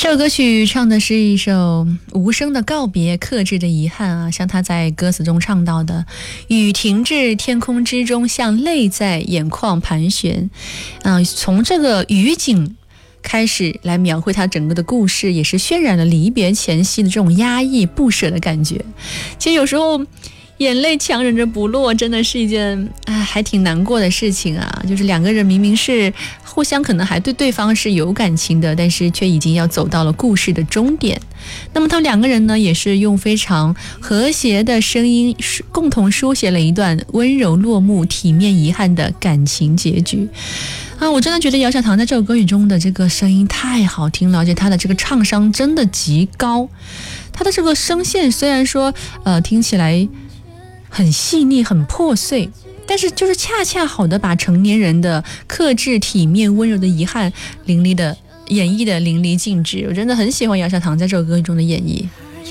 这首歌曲唱的是一首无声的告别，克制的遗憾啊，像他在歌词中唱到的，雨停至天空之中，像泪在眼眶盘旋从这个雨景开始来描绘他整个的故事，也是渲染了离别前夕的这种压抑不舍的感觉。其实有时候眼泪强忍着不落，真的是一件还挺难过的事情啊。就是两个人明明是互相可能还对对方是有感情的，但是却已经要走到了故事的终点。那么他们两个人呢，也是用非常和谐的声音共同书写了一段温柔落幕、体面遗憾的感情结局我真的觉得姚小棠在这首歌曲中的这个声音太好听了，而且他的这个唱商真的极高。他的这个声线虽然说听起来很细腻很破碎，但是就是恰恰好的把成年人的克制体面温柔的遗憾演绎的淋漓尽致。我真的很喜欢姚小棠在这首歌中的演绎。